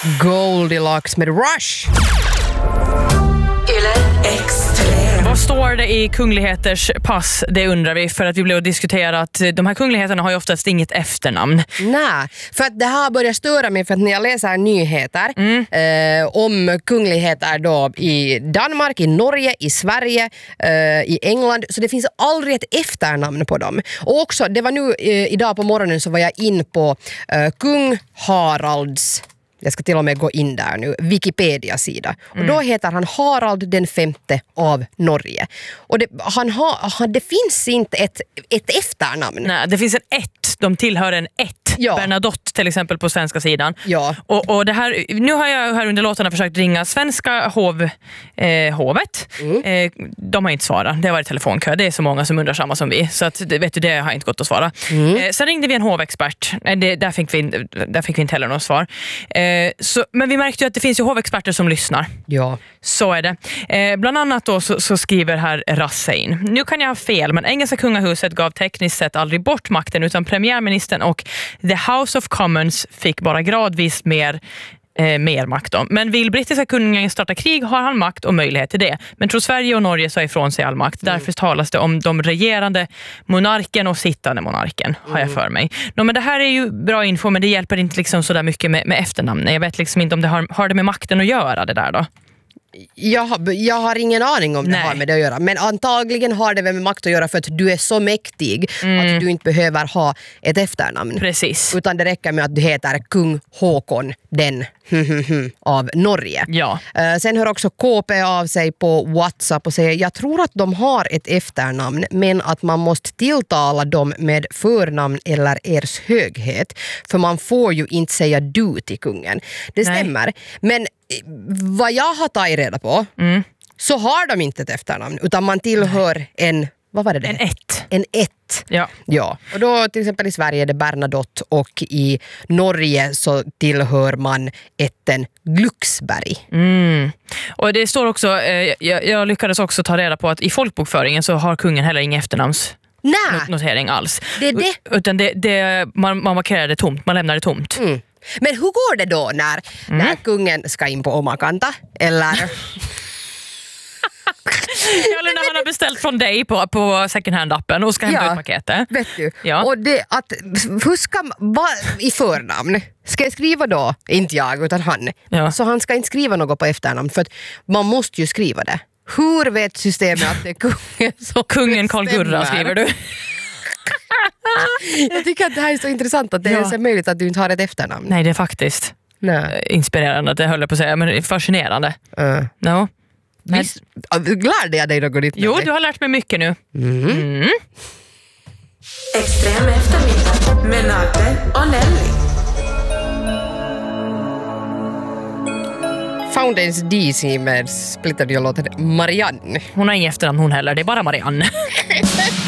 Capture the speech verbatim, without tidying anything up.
Goldilocks med Rush. Vad står det i kungligheters pass? Det undrar vi, för att vi blev att diskutera att de här kungligheterna har ju oftast inget efternamn. Nej, för att det har börjat störa mig, för att när jag läser nyheter mm. eh, om kungligheter då i Danmark, i Norge, i Sverige, eh, i England, så det finns aldrig ett efternamn på dem. Och också, det var nu eh, idag på morgonen så var jag in på eh, kung Haralds, jag ska till och med gå in där nu, Wikipedia-sida. Och mm. då heter han Harald den femte av Norge. Och det, han har, han, det finns inte ett, ett efternamn. Nej, det finns en ett. De tillhör en ett. Ja. Bernadotte till exempel på svenska sidan. Ja. Och, och det här, nu har jag här under låtarna försökt ringa svenska hov, eh, hovet. Mm. Eh, de har inte svarat. Det har varit telefonkö. Det är så många som undrar samma som vi. Så att, vet du, det har inte gått att svara. Mm. Eh, sen ringde vi en hovexpert. Eh, det, där, fick vi, där fick vi inte heller något svar. Eh, så, men vi märkte ju att det finns ju hovexperter som lyssnar. Ja. Så är det. Eh, bland annat då så, så skriver här Rassein. Nu kan jag ha fel, men engelska kungahuset gav tekniskt sett aldrig bort makten, utan premiärministern och The House of Commons fick bara gradvis mer Eh, mer makt då. Men vill brittiska kungen starta krig har han makt och möjlighet till det. Men tror Sverige och Norge så ifrån sig all makt. Mm. Därför talas det om de regerande monarken och sittande monarken, har jag för mig. No, men det här är ju bra info, men det hjälper inte liksom så där mycket med, med efternamn. Jag vet liksom inte om det har, har det med makten att göra, det där då. Jag har, jag har ingen aning om det har med det att göra. Men antagligen har det med makt att göra, för att du är så mäktig mm. att du inte behöver ha ett efternamn. Precis. Utan det räcker med att du heter kung Håkon den av Norge. Ja. Uh, sen hör också K P av sig på WhatsApp och säger: jag tror att de har ett efternamn, men att man måste tilltala dem med förnamn eller ers höghet. För man får ju inte säga du till kungen. Det Nej. stämmer. Men vad jag har tagit reda på mm. så har de inte ett efternamn, utan man tillhör Nej. en, vad var det? En ett. En ett. Ja. Ja. Och då till exempel i Sverige är det Bernadotte, och i Norge så tillhör man ätten Glucksberg. Mm. Och det står också, eh, jag, jag lyckades också ta reda på att i folkbokföringen så har kungen heller ingen efternamns not- notering alls. Det är det. Utan det, det, man, man markerar det tomt, man lämnar det tomt. Mm. Men hur går det då när, mm. när kungen ska in på Omakanta? Eller... Eller när han har beställt från dig på, på second hand-appen och ska hämta ja, ut paketet. Vet du. Ja. Och det att, hur ska man, i förnamn, ska jag skriva då, inte jag utan han, ja. Så han ska inte skriva något på efternamn, för att man måste ju skriva det. Hur vet systemet att det är kungen som Kungen Karl Gurra skriver du. Jag tycker att det här är så intressant att det ja. är så möjligt att du inte har ett efternamn. Nej, det är faktiskt Nej. inspirerande, det höll jag på att säga, men fascinerande. Uh. No. Visst, lärde jag dig något nytt? Jo, du har lärt mig mycket nu. Mm. Mm. Extrem eftermiddag med Nadde och Nelly. Fountains D C med splittrade låten Marianne. Hon har ingen efternamn hon heller, det är bara Marianne.